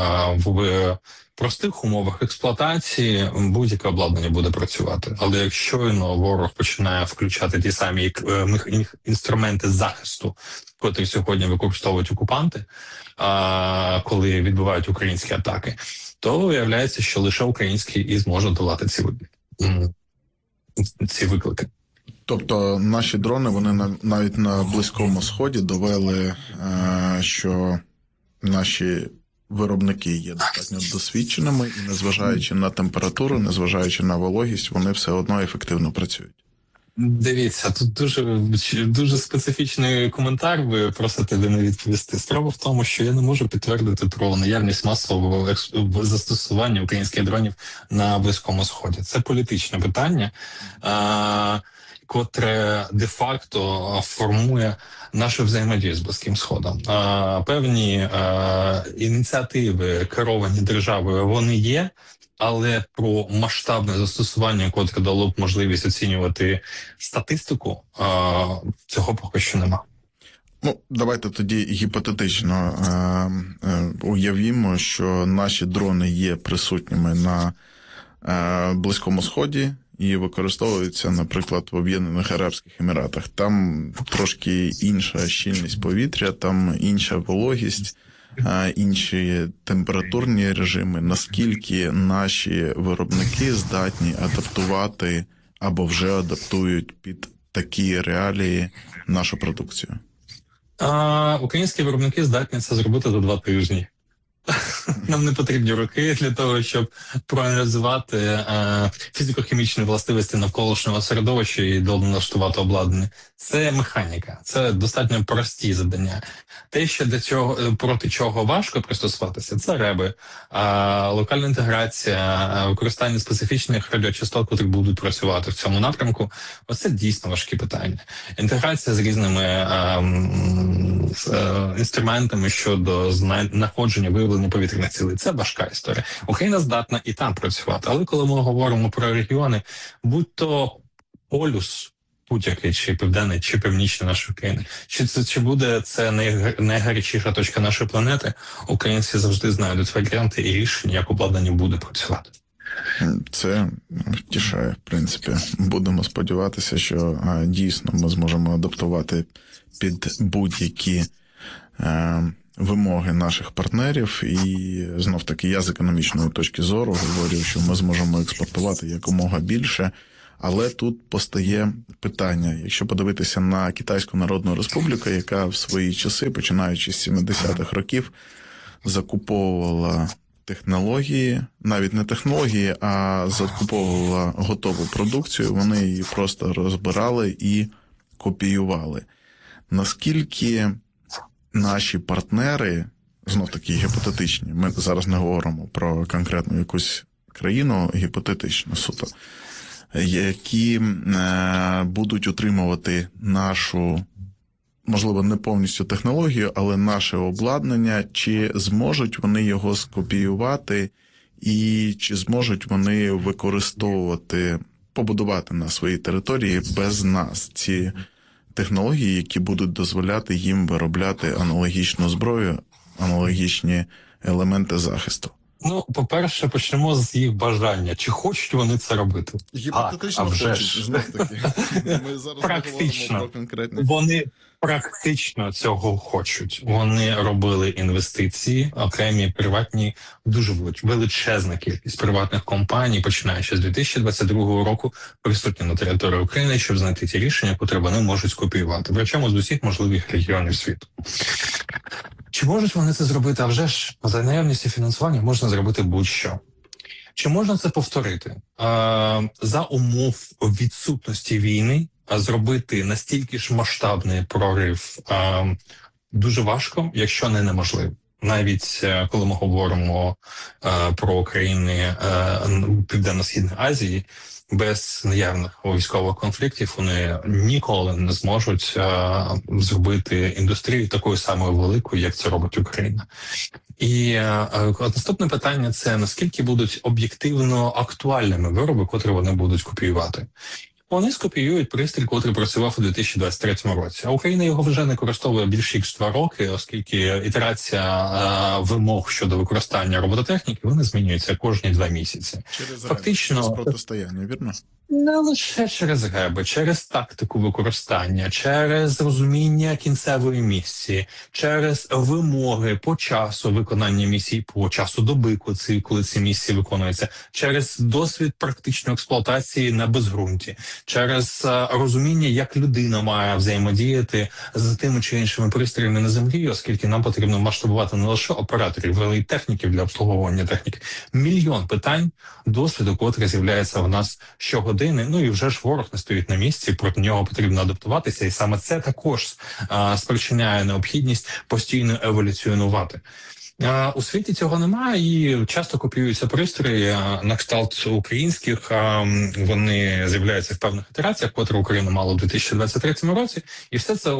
В простих умовах експлуатації будь-яке обладнання буде працювати. Але якщо ворог починає включати ті самі інструменти захисту, котрі сьогодні використовують окупанти, коли відбувають українські атаки, то виявляється, що лише український і зможе долати ці виклики. Тобто наші дрони, вони навіть на Близькому Сході довели, що наші виробники є достатньо досвідченими, і незважаючи на температуру, незважаючи на вологість, вони все одно ефективно працюють. Дивіться, тут дуже специфічний коментар, ви просите мене відповісти. Справа в тому, що я не можу підтвердити про наявність масового застосування українських дронів на Близькому Сході. Це політичне питання, котре де-факто формує нашу взаємодію з Близьким Сходом. Певні ініціативи, керовані державою, вони є, але про масштабне застосування, котре дало б можливість оцінювати статистику, цього поки що нема. Давайте тоді гіпотетично уявімо, що наші дрони є присутніми на Близькому Сході і використовуються, наприклад, в Об'єднаних Арабських Еміратах. Там трошки інша щільність повітря, там інша вологість, інші температурні режими. Наскільки наші виробники здатні адаптувати або вже адаптують під такі реалії нашу продукцію? Українські виробники здатні це зробити за 2 тижні. Нам не потрібні роки для того, щоб проаналізувати фізико-хімічні властивості навколишнього середовища і налаштувати обладнання. Це механіка, це достатньо прості завдання. Те, що проти чого важко пристосуватися, це реби, локальна інтеграція, використання специфічних радіочастот, які будуть працювати в цьому напрямку. Оце дійсно важкі питання. Інтеграція з різними інструментами щодо знаходження, виявлення повітряних цілей. Це важка історія. Україна здатна і там працювати. Але коли ми говоримо про регіони, будь-то полюс, будь-який, чи південний, чи північний нашої країни, чи буде це найгарячіша точка нашої планети, українці завжди знайдуть варіанти і рішення, як обладнання буде працювати. Це втішає, в принципі. Будемо сподіватися, що дійсно ми зможемо адаптувати під будь-які вимоги наших партнерів. І знов-таки я з економічної точки зору говорю, що ми зможемо експортувати якомога більше. Але тут постає питання, якщо подивитися на Китайську Народну Республіку, яка в свої часи, починаючи з 70-х років, закуповувала технології, навіть не технології, а закуповувала готову продукцію, вони її просто розбирали і копіювали. Наскільки наші партнери, знов-таки гіпотетичні, ми зараз не говоримо про конкретну якусь країну, гіпотетично суто, які будуть утримувати нашу, можливо, не повністю технологію, але наше обладнання, чи зможуть вони його скопіювати і чи зможуть вони використовувати, побудувати на своїй території без нас ці технології, які будуть дозволяти їм виробляти аналогічну зброю, аналогічні елементи захисту? Ну, по-перше, почнемо з їх бажання. Чи хочуть вони це робити? Гіпотетично хочуть, знов-таки. Ми зараз практично. про конкретні. Вони практично цього хочуть. Вони робили інвестиції, окремі приватні, дуже величезна кількість приватних компаній, починаючи з 2022 року, присутні на території України, щоб знайти ті рішення, які вони можуть скопіювати. Причому з усіх можливих регіонів світу. Чи можуть вони це зробити? А вже ж за наявністю фінансування можна зробити будь-що. Чи можна це повторити? За умов відсутності війни зробити настільки ж масштабний прорив дуже важко, якщо не неможливо. Навіть коли ми говоримо про країни Південно-Східної Азії, без наявних військових конфліктів вони ніколи не зможуть зробити індустрію такою самою великою, як це робить Україна. І наступне питання – це наскільки будуть об'єктивно актуальними вироби, котрі вони будуть копіювати. Вони скопіюють пристрій, який працював у 2023 році. А Україна його вже не використовує більше ніж 2 роки, оскільки ітерація вимог щодо використання робототехніки, вони змінюються кожні 2 місяці. Через протистояння, вірно? Не лише через геби, через тактику використання, через розуміння кінцевої місії, через вимоги по часу виконання місій, по часу доби, коли ці місії виконуються, через досвід практичної експлуатації на безґрунті, через розуміння, як людина має взаємодіяти з тими чи іншими пристроями на землі, оскільки нам потрібно масштабувати не лише операторів, але й техніків для обслуговування техніки. Мільйон питань, досвіду, котрий з'являється в нас щогодини. Ну і вже ж ворог не стоїть на місці, проти нього потрібно адаптуватися, і саме це також спричиняє необхідність постійно еволюціонувати. У світі цього немає, і часто копіюються пристрої на кшталт українських. Вони з'являються в певних ітераціях, котрі Україна мала у 2023 році. І все це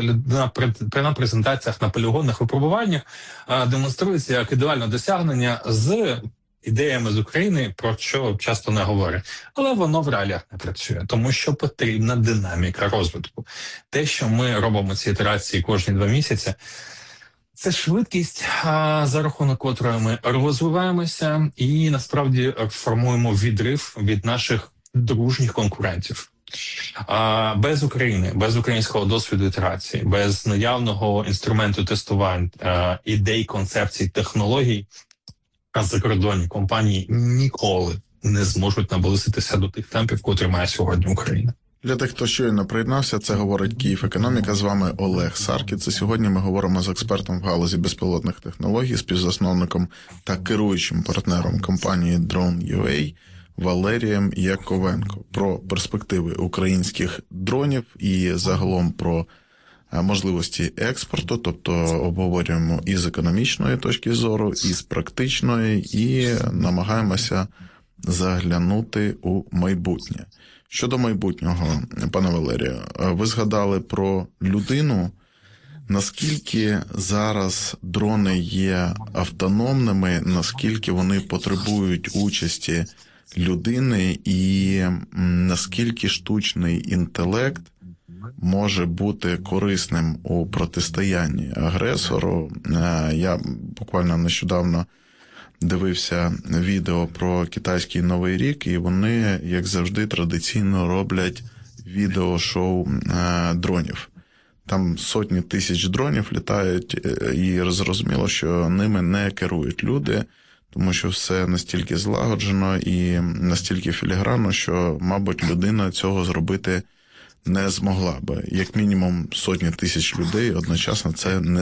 на презентаціях, на полігонних випробуваннях демонструється як ідеальне досягнення з ідеями з України, про що часто не говорять. Але воно в реаліях не працює, тому що потрібна динаміка розвитку. Те, що ми робимо ці ітерації кожні 2 місяці, це швидкість, за рахунок котрої ми розвиваємося і насправді формуємо відрив від наших дружніх конкурентів. Без України, без українського досвіду ітерації, без наявного інструменту тестувань, ідей, концепцій, технологій, закордонні компанії ніколи не зможуть наблизитися до тих темпів, котрі має сьогодні Україна. Для тих, хто щойно приєднався, це говорить Київ Економіка. З вами Олег Саркіц. І сьогодні ми говоримо з експертом в галузі безпілотних технологій, співзасновником та керуючим партнером компанії Drone.ua Валерієм Яковенко про перспективи українських дронів і загалом про можливості експорту, тобто обговорюємо і з економічної точки зору, і з практичної, і намагаємося заглянути у майбутнє. Щодо майбутнього, пане Валерію, ви згадали про людину. Наскільки зараз дрони є автономними, наскільки вони потребують участі людини і наскільки штучний інтелект може бути корисним у протистоянні агресору? Я буквально нещодавно дивився відео про китайський Новий рік, і вони, як завжди, традиційно роблять відео-шоу дронів. Там сотні тисяч дронів літають, і зрозуміло, що ними не керують люди, тому що все настільки злагоджено і настільки філігранно, що, мабуть, людина цього зробити не змогла би. Як мінімум сотні тисяч людей одночасно це не